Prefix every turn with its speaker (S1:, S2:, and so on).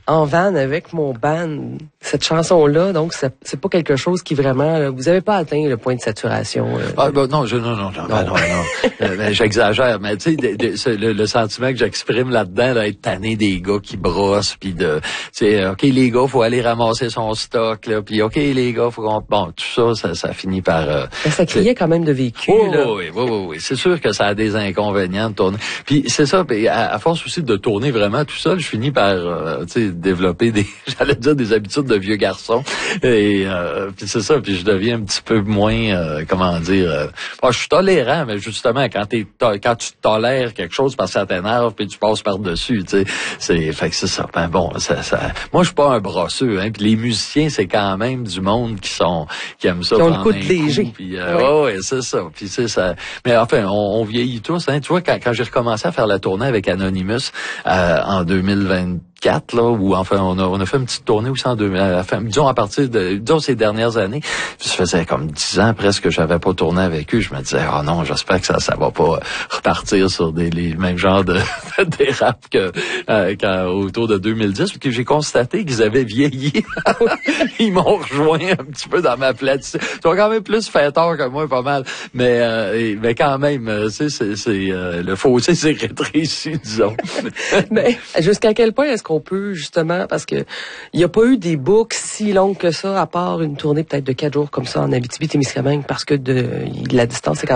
S1: en van avec mon band. Cette chanson-là, donc, c'est pas quelque chose qui vraiment, là, vous avez pas atteint le point de saturation.
S2: Non, mais j'exagère. Mais tu sais, le sentiment que j'exprime là-dedans, là, être tanné des gars qui brossent, puis de, tu sais, ok les gars, faut aller ramasser son stock, là, puis ok les gars, faut qu'on, bon, tout ça finit par.
S1: Ça criait quand même de vécu. Là.
S2: Oui. C'est sûr que ça a des inconvénients de tourner. Puis c'est ça. Puis à force aussi de tourner vraiment tout seul, je finis par, tu sais, développer j'allais dire des habitudes de vieux garçon. Et puis c'est ça. Puis je deviens un petit peu moins, comment dire. Je suis tolérant, mais justement quand tu tolères quelque chose parce que ça t'énerve, puis tu passes par dessus, tu sais. Fait que c'est ça. Ben bon, ça. Moi, je suis pas un brosseux. Hein. Puis les musiciens, c'est quand même du monde qui aiment ça.
S1: Qui ont le coup de léger.
S2: Puis c'est ça. Puis c'est ça. Mais enfin, on vieillit tous. Hein. Tu vois, quand j'ai recommencé à faire la tournée avec Anonymous en 2024, là, où enfin on a fait une petite tournée aussi disons à partir de ces dernières années. Ça faisait comme 10 ans presque que j'avais pas tourné avec eux. Je me disais non, j'espère que ça va pas repartir sur les mêmes genres de dérapes autour de 2010, parce que j'ai constaté qu'ils avaient vieilli. Ils m'ont rejoint un petit peu dans ma platitude. Ils sont quand même plus fêteurs que moi, pas mal. Mais quand même, c'est le fossé s'est rétréci, disons.
S1: Mais jusqu'à quel point est-ce qu'on peut, justement, parce que il n'y a pas eu des boucles si longues que ça, à part une tournée peut-être de 4 jours comme ça en Abitibi-Témiscamingue, parce que la distance est quand